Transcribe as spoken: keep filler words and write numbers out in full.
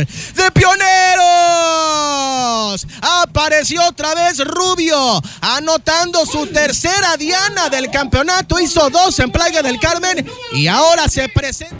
gol de Pioneros. Apareció otra vez Rubio, anotando su tercera diana del campeonato. Hizo dos en Playa del Carmen y ahora se presenta.